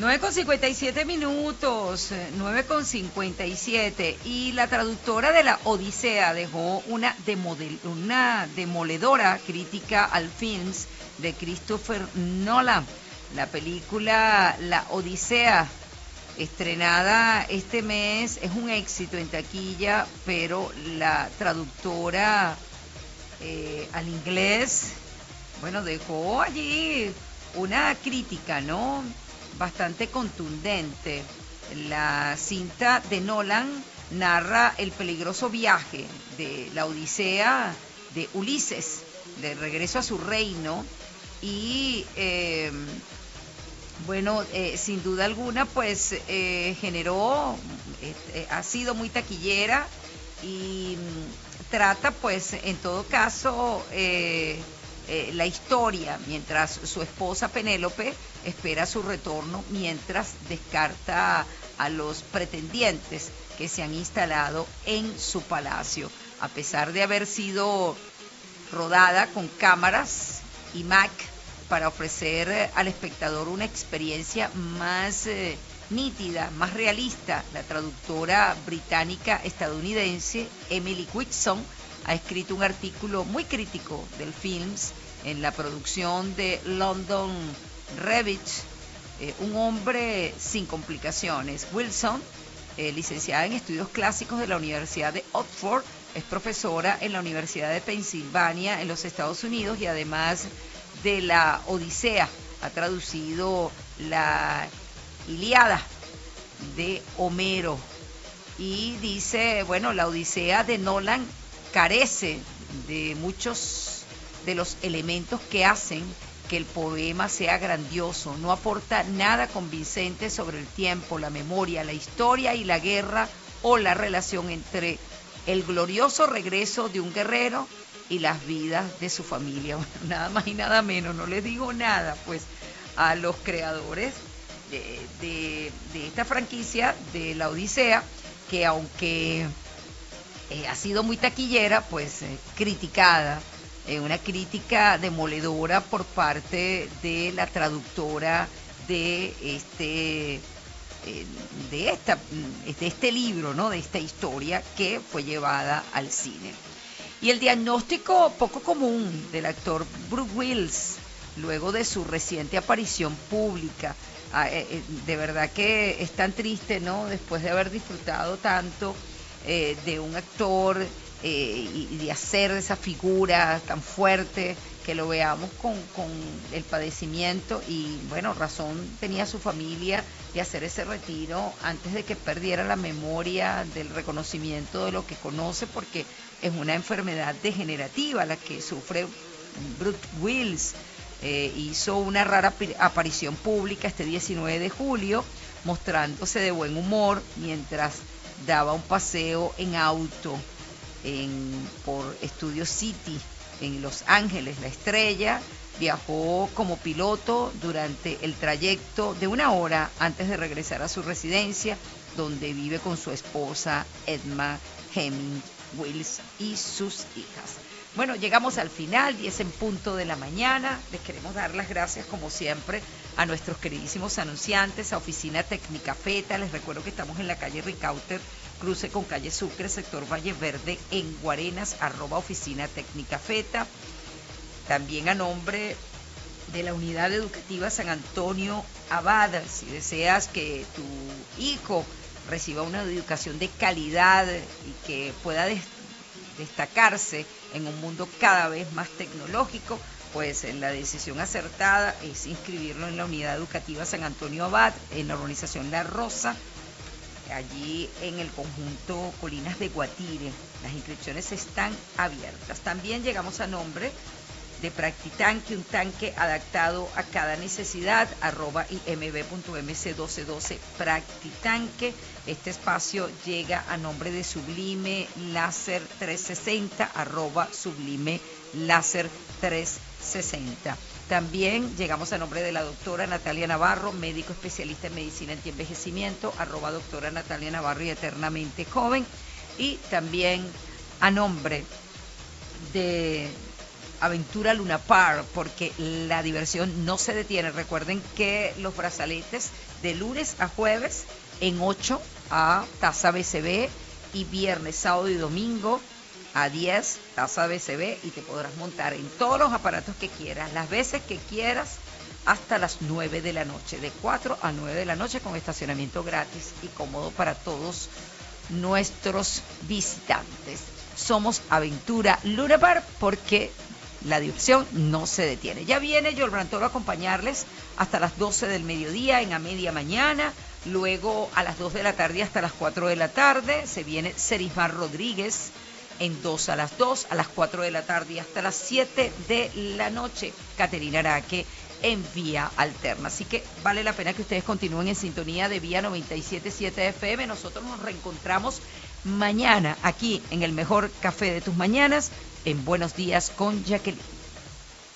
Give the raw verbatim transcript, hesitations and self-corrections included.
nueve con cincuenta y siete minutos, nueve con cincuenta y siete. Y la traductora de la Odisea dejó una, demodel, una demoledora crítica al film de Christopher Nolan. La película La Odisea, estrenada este mes, es un éxito en taquilla, pero la traductora eh, al inglés, bueno, dejó allí una crítica, ¿no?, bastante contundente. La cinta de Nolan narra el peligroso viaje de la Odisea de Ulises, de regreso a su reino, y eh, bueno, eh, sin duda alguna, pues eh, generó, eh, ha sido muy taquillera y mm, trata, pues, en todo caso, eh, eh, la historia, mientras su esposa Penélope espera su retorno, mientras descarta a los pretendientes que se han instalado en su palacio. A pesar de haber sido rodada con cámaras y Mac para ofrecer eh, al espectador una experiencia más eh, nítida, más realista, la traductora británica estadounidense Emily Whitson ha escrito un artículo muy crítico del film en la producción de London Revit, eh, un hombre sin complicaciones. Wilson, eh, licenciada en estudios clásicos de la Universidad de Oxford, es profesora en la Universidad de Pensilvania en los Estados Unidos y además de la Odisea ha traducido la Ilíada de Homero y dice, bueno, la Odisea de Nolan carece de muchos de los elementos que hacen que el poema sea grandioso, no aporta nada convincente sobre el tiempo, la memoria, la historia y la guerra o la relación entre el glorioso regreso de un guerrero y las vidas de su familia. Bueno, nada más y nada menos, no les digo nada, pues, a los creadores de, de, de esta franquicia de la Odisea, que aunque eh, ha sido muy taquillera, pues eh, criticada, eh, una crítica demoledora por parte de la traductora de este eh, de esta de este libro, ¿no?, de esta historia que fue llevada al cine. Y el diagnóstico poco común del actor Bruce Willis, luego de su reciente aparición pública, eh, de verdad que es tan triste, ¿no?, después de haber disfrutado tanto eh, de un actor eh, y de hacer esa figura tan fuerte, que lo veamos con, con el padecimiento, y bueno, razón tenía su familia de hacer ese retiro antes de que perdiera la memoria del reconocimiento de lo que conoce, porque es una enfermedad degenerativa la que sufre Bruce Willis. Eh, hizo una rara aparición pública este diecinueve de julio, mostrándose de buen humor mientras daba un paseo en auto en, por Studio City en Los Ángeles. La estrella viajó como piloto durante el trayecto de una hora antes de regresar a su residencia, donde vive con su esposa Edma Hemming Willis y sus hijas. Bueno, llegamos al final, diez en punto de la mañana. Les queremos dar las gracias, como siempre, a nuestros queridísimos anunciantes, a Oficina Técnica Feta. Les recuerdo que estamos en la calle Ricauter, cruce con calle Sucre, sector Valle Verde, en Guarenas, arroba Oficina Técnica Feta. También a nombre de la Unidad Educativa San Antonio Abad, si deseas que tu hijo reciba una educación de calidad y que pueda destacar, destacarse en un mundo cada vez más tecnológico, pues la decisión acertada es inscribirlo en la Unidad Educativa San Antonio Abad, en la urbanización La Rosa, allí en el conjunto Colinas de Guatire. Las inscripciones están abiertas. También llegamos a nombre de Practitanque, un tanque adaptado a cada necesidad, arroba imb punto mc doce doce Practitanque. Este espacio llega a nombre de Sublime Láser trescientos sesenta, arroba Sublime Láser trescientos sesenta. También llegamos a nombre de la doctora Natalia Navarro, médico especialista en medicina antienvejecimiento, arroba doctora Natalia Navarro y eternamente joven. Y también a nombre de Aventura Luna Park, porque la diversión no se detiene. Recuerden que los brazaletes de lunes a jueves en ocho a tasa B C B y viernes, sábado y domingo a diez tasa B C B, y te podrás montar en todos los aparatos que quieras, las veces que quieras, hasta las nueve de la noche, de cuatro a nueve de la noche, con estacionamiento gratis y cómodo para todos nuestros visitantes. Somos Aventura Luna Park, porque la diversión no se detiene. Ya viene Yolbrand Toro a acompañarles hasta las doce del mediodía en A Media Mañana. Luego a las dos de la tarde hasta las cuatro de la tarde se viene Serismar Rodríguez en dos a las dos, a las cuatro de la tarde y hasta las siete de la noche Caterina Araque en Vía Alterna. Así que vale la pena que ustedes continúen en sintonía de Vía noventa y siete punto siete F M. Nosotros nos reencontramos mañana aquí en el mejor café de tus mañanas, en Buenos Días con Jacqueline.